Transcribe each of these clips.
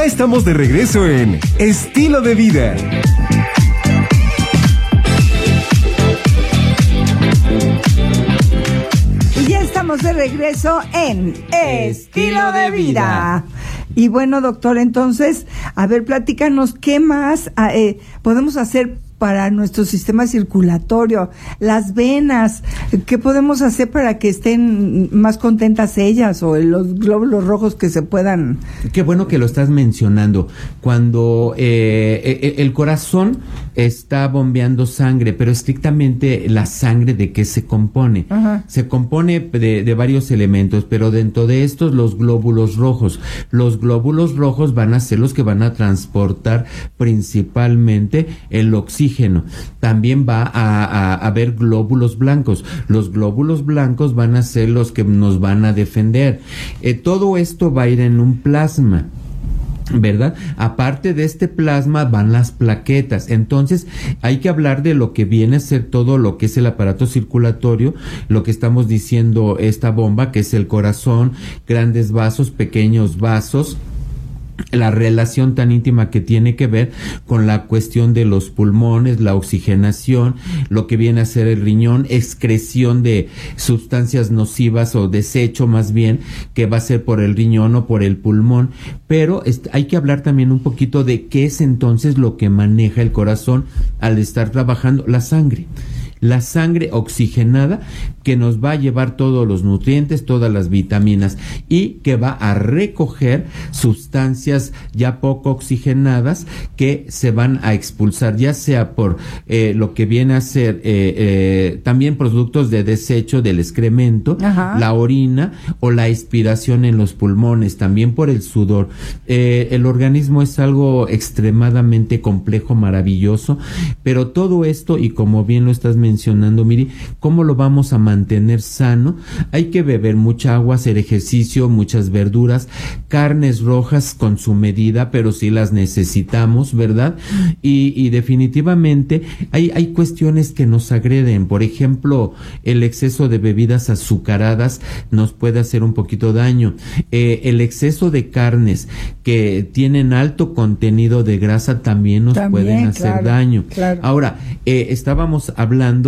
Ya estamos de regreso en Estilo de Vida. Y ya estamos de regreso en Estilo de Vida. Y bueno, doctor, entonces, a ver, platícanos, ¿qué más podemos hacer para nuestro sistema circulatorio? Las venas, ¿qué podemos hacer para que estén más contentas ellas, o los glóbulos rojos que se puedan? Qué bueno que lo estás mencionando. Cuando el corazón está bombeando sangre, pero estrictamente la sangre, ¿de qué se compone? Ajá. Se compone de varios elementos, pero dentro de estos los glóbulos rojos. Los glóbulos rojos van a ser los que van a transportar principalmente el oxígeno. También va a haber glóbulos blancos. Los glóbulos blancos van a ser los que nos van a defender. Todo esto va a ir en un plasma, ¿verdad? Aparte de este plasma van las plaquetas. Entonces hay que hablar de lo que viene a ser todo lo que es el aparato circulatorio, lo que estamos diciendo, esta bomba que es el corazón, grandes vasos, pequeños vasos, la relación tan íntima que tiene que ver con la cuestión de los pulmones, la oxigenación, lo que viene a ser el riñón, excreción de sustancias nocivas o desecho más bien, que va a ser por el riñón o por el pulmón. Pero hay que hablar también un poquito de qué es entonces lo que maneja el corazón al estar trabajando: la sangre. La sangre oxigenada, que nos va a llevar todos los nutrientes, todas las vitaminas, y que va a recoger sustancias ya poco oxigenadas que se van a expulsar, ya sea por lo que viene a ser también productos de desecho del excremento, ajá, la orina o la expiración en los pulmones, también por el sudor. El organismo es algo extremadamente complejo, maravilloso, pero todo esto, y como bien lo estás mencionando, Miri, ¿cómo lo vamos a mantener sano? Hay que beber mucha agua, hacer ejercicio, muchas verduras, carnes rojas con su medida, pero sí las necesitamos, ¿verdad? Y definitivamente hay cuestiones que nos agreden. Por ejemplo, el exceso de bebidas azucaradas nos puede hacer un poquito daño. El exceso de carnes que tienen alto contenido de grasa también nos pueden hacer daño. Claro. Ahora, estábamos hablando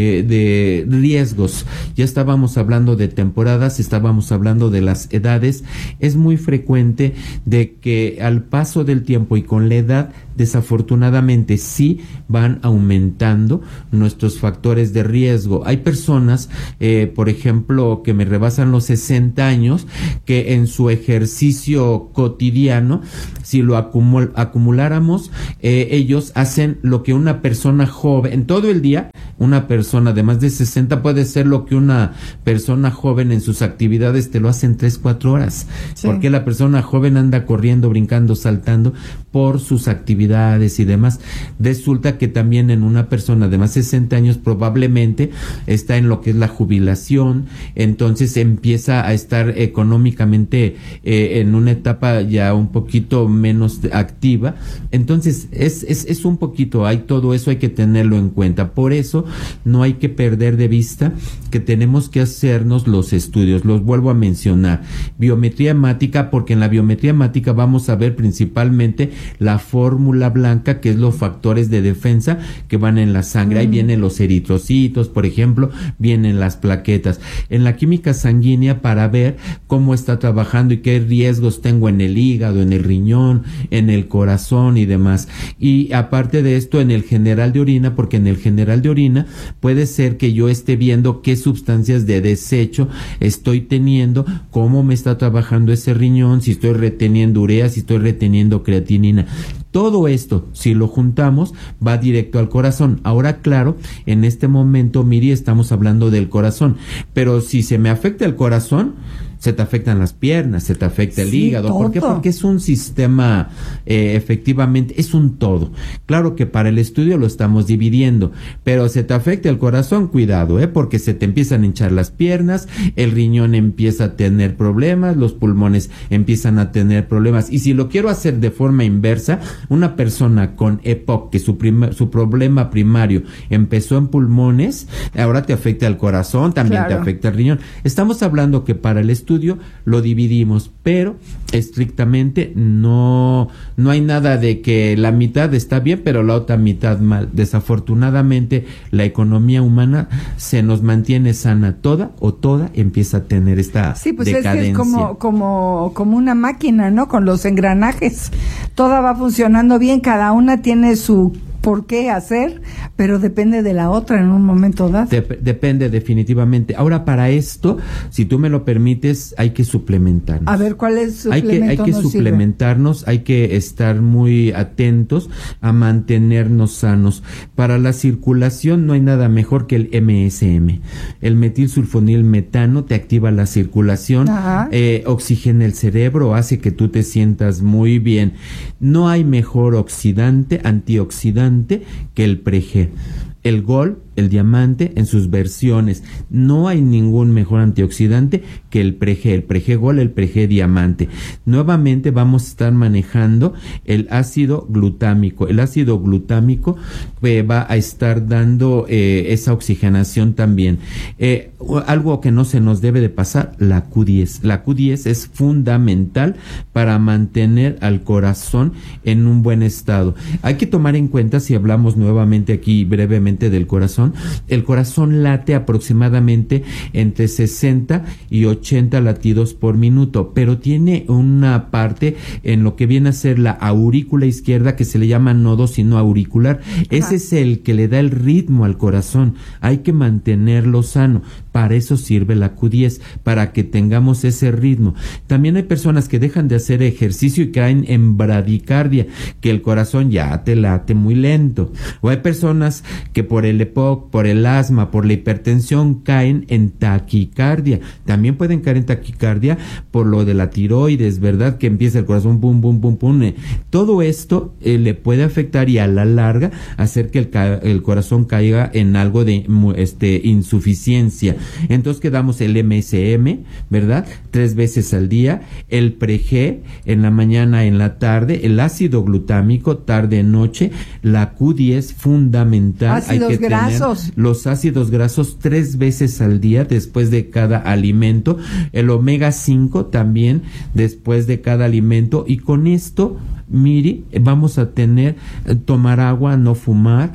de riesgos, ya estábamos hablando de temporadas, estábamos hablando de las edades. Es muy frecuente de que al paso del tiempo y con la edad, desafortunadamente sí van aumentando nuestros factores de riesgo. Hay personas, por ejemplo, que me rebasan los 60 años, que en su ejercicio cotidiano, si lo acumuláramos, ellos hacen lo que una persona joven, en todo el día, una persona de más de 60 puede ser lo que una persona joven en sus actividades te lo hace en 3-4 horas. Sí. Porque la persona joven anda corriendo, brincando, saltando por sus actividades y demás. Resulta que también en una persona de más de 60 años probablemente está en lo que es la jubilación, entonces empieza a estar económicamente en una etapa ya un poquito menos activa. Entonces es un poquito, hay todo eso, hay que tenerlo en cuenta. Por eso no hay que perder de vista que tenemos que hacernos los estudios. Los vuelvo a mencionar: biometría hemática, porque en la biometría hemática vamos a ver principalmente la fórmula blanca, que es los factores de defensa que van en la sangre. Ahí vienen los eritrocitos, por ejemplo, vienen las plaquetas. En la química sanguínea, para ver cómo está trabajando y qué riesgos tengo en el hígado, en el riñón, en el corazón y demás. Y aparte de esto, en el general de orina, porque en el general de orina puede ser que yo esté viendo qué sustancias de desecho estoy teniendo, cómo me está trabajando ese riñón, si estoy reteniendo urea, si estoy reteniendo creatinina. Todo esto, si lo juntamos, va directo al corazón. Ahora, claro, en este momento, Miri, estamos hablando del corazón, pero si se me afecta el corazón, se te afectan las piernas, se te afecta el hígado. Todo. ¿Por qué? Porque es un sistema, efectivamente, es un todo. Claro que para el estudio lo estamos dividiendo, pero se te afecta el corazón, cuidado, porque se te empiezan a hinchar las piernas, el riñón empieza a tener problemas, los pulmones empiezan a tener problemas. Y si lo quiero hacer de forma inversa, una persona con EPOC, que su problema primario empezó en pulmones, ahora te afecta el corazón, también te afecta el riñón. Estamos hablando que para el estudio estudio lo dividimos, pero estrictamente no hay nada de que la mitad está bien, pero la otra mitad mal. Desafortunadamente, la economía humana se nos mantiene sana toda empieza a tener esta decadencia. Es que es como una máquina, ¿no? Con los engranajes. Toda va funcionando bien, cada una tiene su por qué hacer, pero depende de la otra en un momento dado. Depende definitivamente. Ahora, para esto, si tú me lo permites, hay que suplementarnos. A ver, ¿cuál es suplemento? Hay que suplementarnos, sirve? Hay que estar muy atentos a mantenernos sanos. Para la circulación no hay nada mejor que el MSM. El metilsulfonilmetano te activa la circulación, oxigena el cerebro, hace que tú te sientas muy bien. No hay mejor antioxidante que el Preg. El Gold, el diamante en sus versiones. No hay ningún mejor antioxidante que el Preg Gold, el Preg diamante. Nuevamente vamos a estar manejando el ácido glutámico. El ácido glutámico va a estar dando esa oxigenación también. Algo que no se nos debe de pasar, la Q10. La Q10 es fundamental para mantener al corazón en un buen estado. Hay que tomar en cuenta, si hablamos nuevamente aquí brevemente del corazón, el corazón late aproximadamente entre 60 y 80 latidos por minuto, pero tiene una parte en lo que viene a ser la aurícula izquierda que se le llama nodo sino auricular. Ese es el que le da el ritmo al corazón. Hay que mantenerlo sano. Para eso sirve la Q10, para que tengamos ese ritmo. También hay personas que dejan de hacer ejercicio y caen en bradicardia, que el corazón ya te late muy lento. O hay personas que por el EPOC, por el asma, por la hipertensión caen en taquicardia. También pueden caer en taquicardia por lo de la tiroides, ¿verdad? Que empieza el corazón pum, pum, pum, pum. Todo esto le puede afectar y a la larga hacer que el corazón caiga en algo de insuficiencia. Entonces quedamos el MSM, ¿verdad? 3 veces al día, el Preg en la mañana, en la tarde, el ácido glutámico tarde, noche, la Q10 fundamental. Ácidos hay que grasos. Tener los ácidos grasos 3 veces al día después de cada alimento, el omega 5 también después de cada alimento, y con esto, Miri, vamos a tomar agua, no fumar,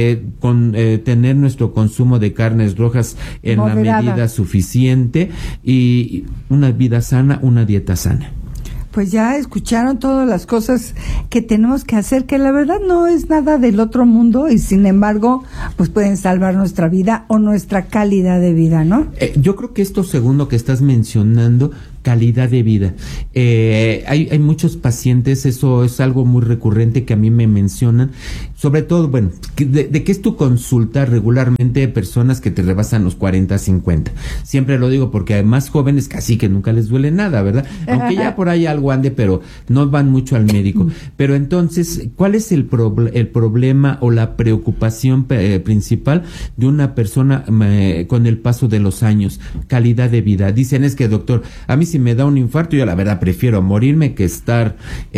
tener nuestro consumo de carnes rojas en moderada, la medida suficiente, y una vida sana, una dieta sana. Pues ya escucharon todas las cosas que tenemos que hacer, que la verdad no es nada del otro mundo, y sin embargo, pues pueden salvar nuestra vida o nuestra calidad de vida, ¿no? Yo creo que esto segundo que estás mencionando, calidad de vida. Hay muchos pacientes, eso es algo muy recurrente que a mí me mencionan, sobre todo, bueno, de qué es tu consulta regularmente, personas que te rebasan los 40, 50. Siempre lo digo porque hay más jóvenes casi que nunca les duele nada, ¿verdad? Aunque ya por ahí algo ande, pero no van mucho al médico. Pero entonces, ¿cuál es el problema o la preocupación principal de una persona con el paso de los años? Calidad de vida. Dicen, es que doctor, a mí si me da un infarto, yo la verdad prefiero morirme que estar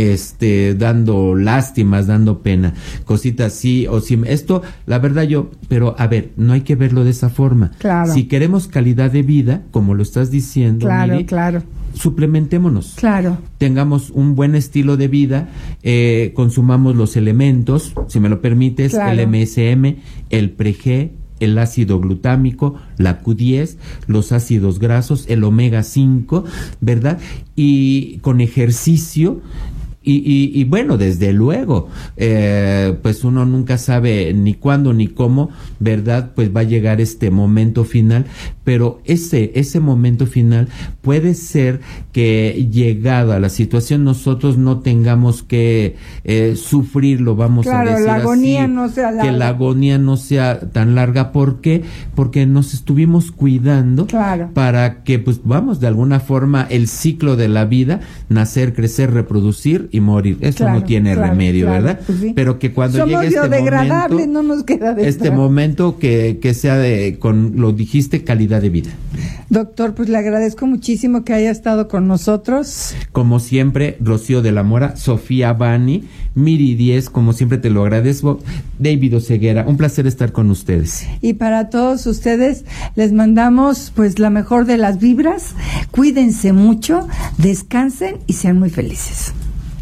dando lástimas, dando pena, cositas así, o si esto, la verdad pero a ver, no hay que verlo de esa forma. Claro. Si queremos calidad de vida, como lo estás diciendo, claro, Miri, claro, suplementémonos. Claro. Tengamos un buen estilo de vida, consumamos los elementos, si me lo permites, claro, el MSM, el Preg, el ácido glutámico, la Q10, los ácidos grasos, el omega 5, ¿verdad? Y con ejercicio. Y bueno, desde luego, pues uno nunca sabe ni cuándo ni cómo, ¿verdad? Pues va a llegar este momento final, pero ese momento final puede ser que llegada la situación nosotros no tengamos que sufrirlo, vamos a decir la agonía así, no sea larga. Que la agonía no sea tan larga. ¿Por qué? Porque nos estuvimos cuidando, claro, para que, pues vamos, de alguna forma el ciclo de la vida, nacer, crecer, reproducir y morir. Eso no tiene remedio, ¿verdad? Pues sí. Pero que cuando somos llegue biodegradables, no nos queda de momento que sea lo dijiste, calidad de vida. Doctor, pues le agradezco muchísimo que haya estado con nosotros. Como siempre, Rocío de la Mora, Sofía Bani, Miri Díez, como siempre te lo agradezco, David Oseguera, un placer estar con ustedes. Y para todos ustedes les mandamos pues la mejor de las vibras, cuídense mucho, descansen y sean muy felices.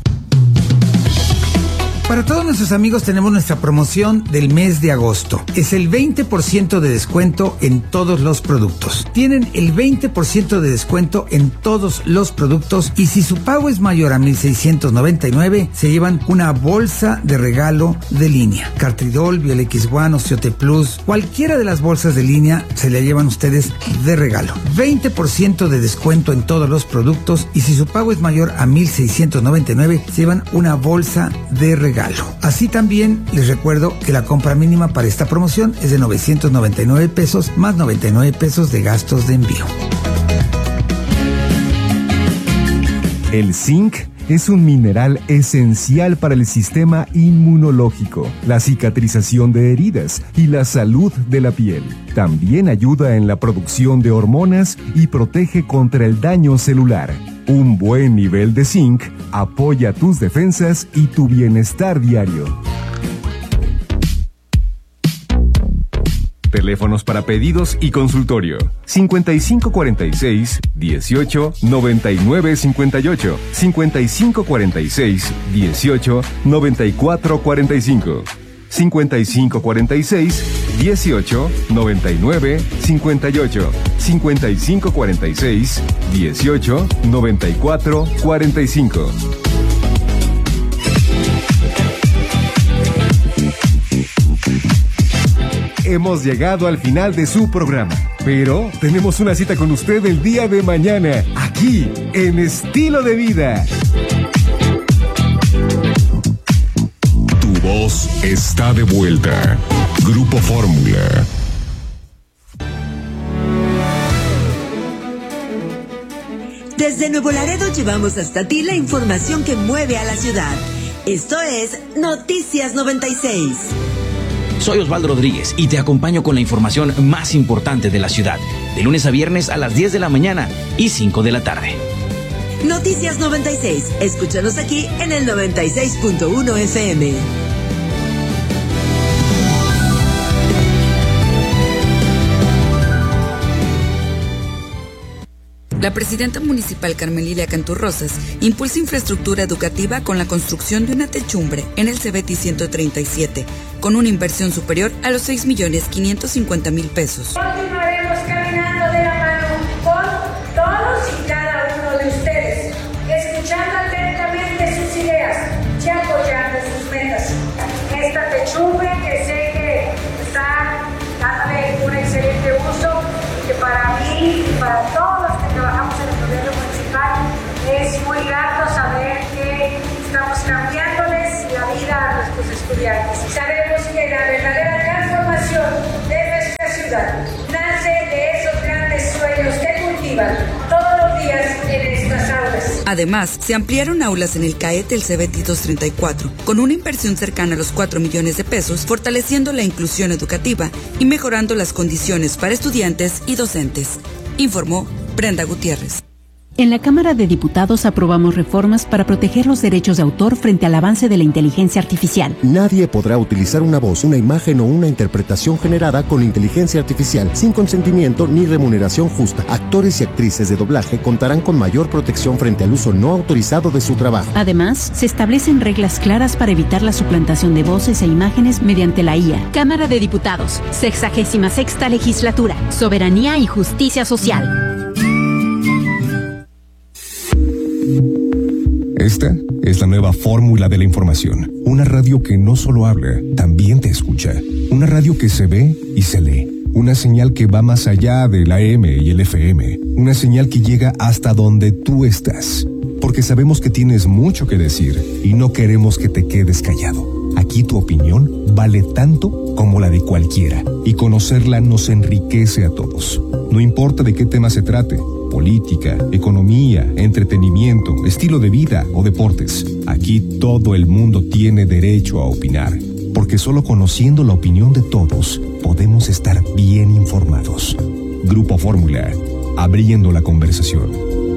Para todos nuestros amigos tenemos nuestra promoción del mes de agosto. Es el 20% de descuento en todos los productos. Tienen el 20% de descuento en todos los productos y si su pago es mayor a 1,699, se llevan una bolsa de regalo de línea. Cartridol, Biol X1, Osteote Plus, cualquiera de las bolsas de línea se le llevan ustedes de regalo. 20% de descuento en todos los productos y si su pago es mayor a 1,699, se llevan una bolsa de regalo. Así también les recuerdo que la compra mínima para esta promoción es de 999 pesos más 99 pesos de gastos de envío. El zinc es un mineral esencial para el sistema inmunológico, la cicatrización de heridas y la salud de la piel. También ayuda en la producción de hormonas y protege contra el daño celular. Un buen nivel de zinc apoya tus defensas y tu bienestar diario. Teléfonos para pedidos y consultorio: 5546-18-9958, 5546-18-9445, 5546-18-9958, 5546-18-9445. Hemos llegado al final de su programa, pero tenemos una cita con usted el día de mañana, aquí en Estilo de Vida. Tu voz está de vuelta. Grupo Fórmula. Desde Nuevo Laredo llevamos hasta ti la información que mueve a la ciudad. Esto es Noticias 96. Soy Osvaldo Rodríguez y te acompaño con la información más importante de la ciudad, de lunes a viernes a las 10 de la mañana y 5 de la tarde. Noticias 96, escúchanos aquí en el 96.1 FM. La presidenta municipal Carmelilla Canturrosas impulsa infraestructura educativa con la construcción de una techumbre en el Cebeti 137, con una inversión superior a los 6.550.000 pesos. Continuaremos caminando de la mano con todos y cada uno de ustedes, escuchando atentamente sus ideas y apoyando sus metas. Esta techumbre que sé que está dándole un excelente uso y que para mí y para todos los que trabajamos en el gobierno municipal es muy grato saber que estamos cambiándoles la vida a nuestros estudiantes. Sabemos que la verdadera transformación de nuestra ciudad nace de esos grandes sueños que cultivan todos los días en estas aulas. Además, se ampliaron aulas en el CAET del Cebeti 234, con una inversión cercana a los 4 millones de pesos, fortaleciendo la inclusión educativa y mejorando las condiciones para estudiantes y docentes. Informó Brenda Gutiérrez. En la Cámara de Diputados aprobamos reformas para proteger los derechos de autor frente al avance de la inteligencia artificial. Nadie podrá utilizar una voz, una imagen o una interpretación generada con inteligencia artificial sin consentimiento ni remuneración justa. Actores y actrices de doblaje contarán con mayor protección frente al uso no autorizado de su trabajo. Además, se establecen reglas claras para evitar la suplantación de voces e imágenes mediante la IA. Cámara de Diputados, 66ª Legislatura, Soberanía y Justicia Social. Esta es la nueva fórmula de la información. Una radio que no solo habla, también te escucha. Una radio que se ve y se lee. Una señal que va más allá del AM y el FM. Una señal que llega hasta donde tú estás. Porque sabemos que tienes mucho que decir y no queremos que te quedes callado. Aquí tu opinión vale tanto como la de cualquiera. Y conocerla nos enriquece a todos. No importa de qué tema se trate. Política, economía, entretenimiento, estilo de vida o deportes. Aquí todo el mundo tiene derecho a opinar, porque solo conociendo la opinión de todos podemos estar bien informados. Grupo Fórmula, abriendo la conversación.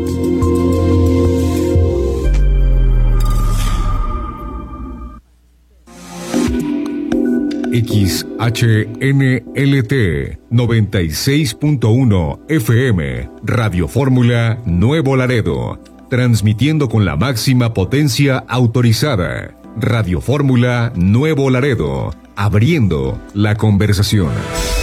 XHNLT 96.1 FM, Radio Fórmula Nuevo Laredo, transmitiendo con la máxima potencia autorizada. Radio Fórmula Nuevo Laredo, abriendo la conversación.